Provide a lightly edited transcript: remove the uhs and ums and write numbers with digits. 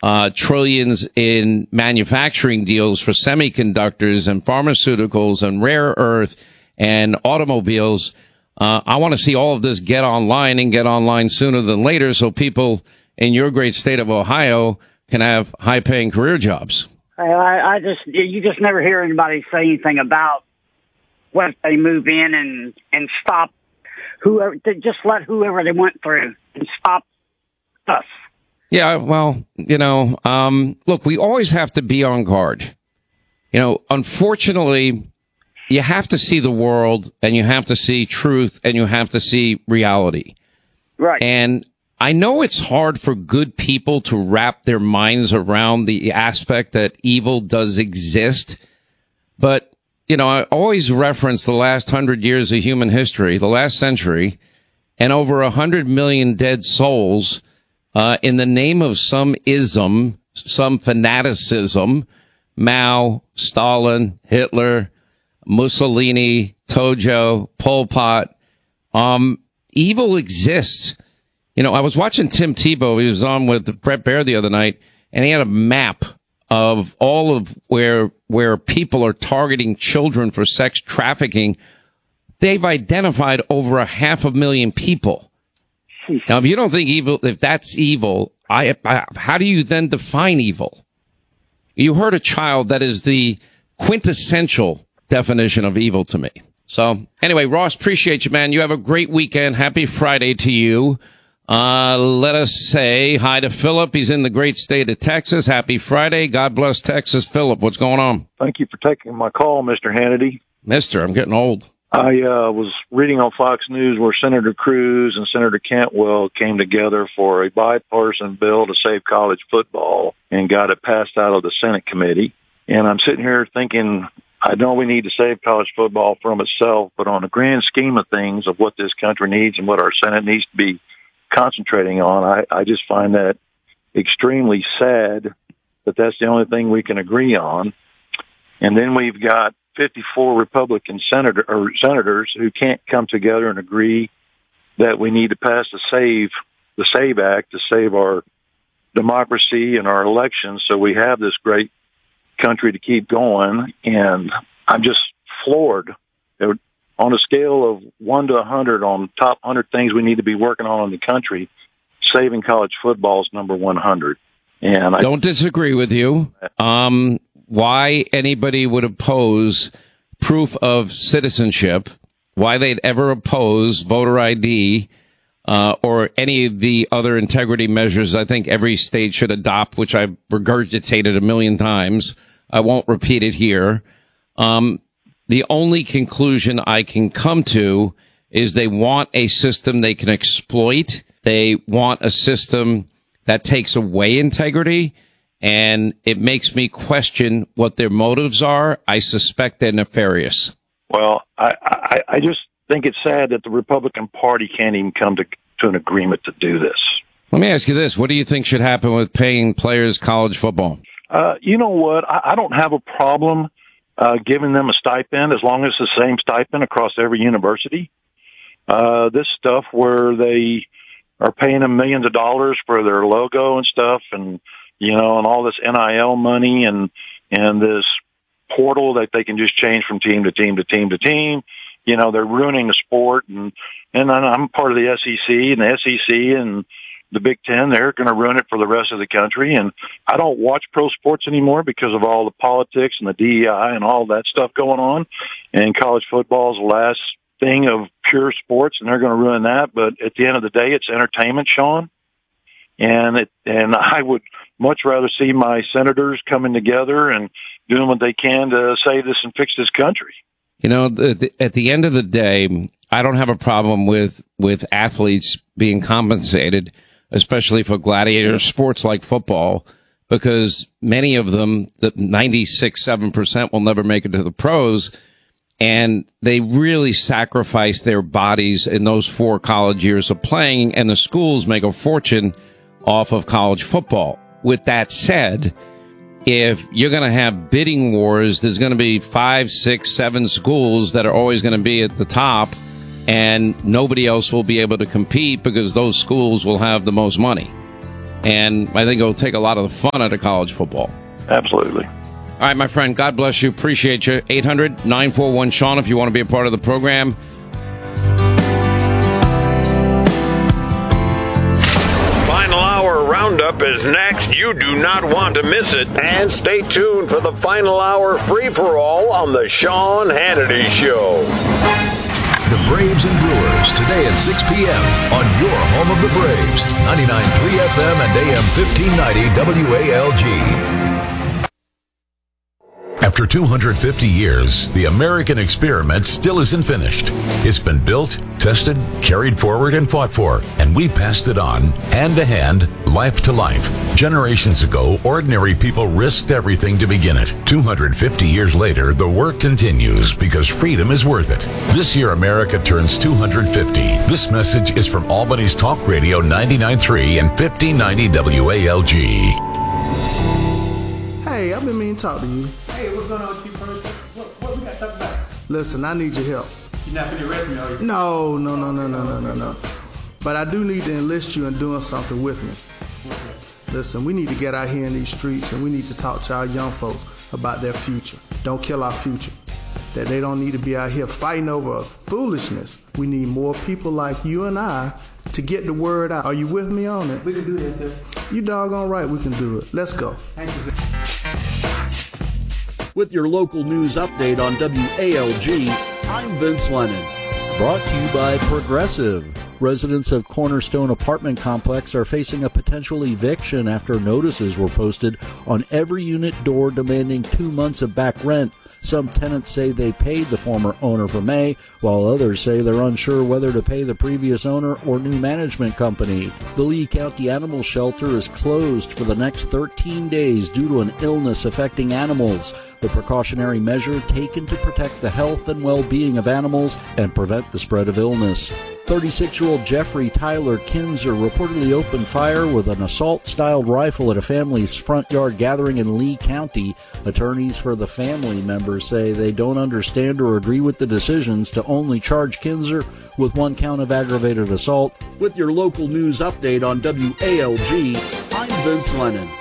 trillions in manufacturing deals for semiconductors and pharmaceuticals and rare earth and automobiles. I want to see all of this get online and get online sooner than later so people in your great state of Ohio can have high-paying career jobs. You just never hear anybody say anything about what they move in and stop whoever, just let whoever they went through and stop us. Yeah, well, look, we always have to be on guard. Unfortunately, you have to see the world and you have to see truth and you have to see reality. Right. And I know it's hard for good people to wrap their minds around the aspect that evil does exist. But, I always reference the last 100 years of human history, the last century, and over 100 million dead souls in the name of some ism, some fanaticism, Mao, Stalin, Hitler, Mussolini, Tojo, Pol Pot. Evil exists. I was watching Tim Tebow. He was on with Brett Baer the other night, and he had a map of all of where people are targeting children for sex trafficking. They've identified over 500,000 people. Now, if you don't think if that's evil, how do you then define evil? You hurt a child. That is the quintessential definition of evil to me. So anyway, Ross, appreciate you, man. You have a great weekend. Happy Friday to you. Let us say hi to Philip. He's in the great state of Texas. Happy Friday. God bless Texas. Philip, what's going on? Thank you for taking my call, Mr. Hannity. Mister, I'm getting old. I was reading on Fox News where Senator Cruz and Senator Cantwell came together for a bipartisan bill to save college football and got it passed out of the Senate committee. And I'm sitting here thinking, I know we need to save college football from itself, but on the grand scheme of things of what this country needs and what our Senate needs to be concentrating on, I just find that extremely sad that that's the only thing we can agree on. And then we've got 54 Republican senators who can't come together and agree that we need to pass the SAVE Act to save our democracy and our elections so we have this great country to keep going. And I'm just floored. On a scale of 1 to 100 on top 100 things we need to be working on in the country, saving college football is number 100. And I don't disagree with you. Why anybody would oppose proof of citizenship, why they'd ever oppose voter ID, or any of the other integrity measures I think every state should adopt, which I've regurgitated a million times. I won't repeat it here. The only conclusion I can come to is they want a system they can exploit. They want a system that takes away integrity, and it makes me question what their motives are. I suspect they're nefarious. Well, I just think it's sad that the Republican Party can't even come to an agreement to do this. Let me ask you this. What do you think should happen with paying players college football? You know what? I don't have a problem giving them a stipend as long as it's the same stipend across every university. This stuff where they are paying them millions of dollars for their logo and stuff, and and all this NIL money and this portal that they can just change from team to team to team to team. They're ruining the sport, and I'm part of the SEC, and the SEC and the Big Ten, they're going to ruin it for the rest of the country. And I don't watch pro sports anymore because of all the politics and the DEI and all that stuff going on. And college football is the last thing of pure sports, and they're going to ruin that. But at the end of the day, it's entertainment, Sean. And I would much rather see my senators coming together and doing what they can to save this and fix this country. At the end of the day, I don't have a problem with athletes being compensated, especially for gladiator sports like football, because many of them, the 96-7%, will never make it to the pros, and they really sacrifice their bodies in those 4 college years of playing, and the schools make a fortune off of college football. With that said, if you're going to have bidding wars, there's going to be 5, 6, 7 schools that are always going to be at the top, and nobody else will be able to compete because those schools will have the most money. And I think it'll take a lot of the fun out of college football. Absolutely. All right, my friend, God bless you. Appreciate you. 800-941-SEAN if you want to be a part of the program. Final Hour Roundup is next. You do not want to miss it. And stay tuned for the Final Hour free-for-all on the Sean Hannity Show. The Braves and Brewers, today at 6 p.m. on your home of the Braves, 99.3 FM and AM 1590 WALG. After 250 years, the American experiment still isn't finished. It's been built, tested, carried forward, and fought for, and we passed it on, hand to hand, life to life. Generations ago, ordinary people risked everything to begin it. 250 years later, the work continues because freedom is worth it. This year, America turns 250. This message is from Albany's Talk Radio 99.3 and 1590 WALG. Hey, I've been meaning to talk to you. Hey, what's going on with you, first? What we got to talk about? Listen, I need your help. You're not going to arrest me, are you? No. But I do need to enlist you in doing something with me. Okay. Listen, we need to get out here in these streets and we need to talk to our young folks about their future. Don't kill our future. That they don't need to be out here fighting over foolishness. We need more people like you and I to get the word out. Are you with me on it? We can do that, sir. You doggone right we can do it. Let's go. Thank you, sir. With your local news update on WALG, I'm Vince Lennon. Brought to you by Progressive. Residents of Cornerstone Apartment Complex are facing a potential eviction after notices were posted on every unit door demanding 2 months of back rent. Some tenants say they paid the former owner for May, while others say they're unsure whether to pay the previous owner or new management company. The Lee County Animal Shelter is closed for the next 13 days due to an illness affecting animals. The precautionary measure taken to protect the health and well-being of animals and prevent the spread of illness. 36-year-old Jeffrey Tyler Kinzer reportedly opened fire with an assault-styled rifle at a family's front yard gathering in Lee County. Attorneys for the family members say they don't understand or agree with the decisions to only charge Kinzer with 1 count of aggravated assault. With your local news update on WALG, I'm Vince Lennon.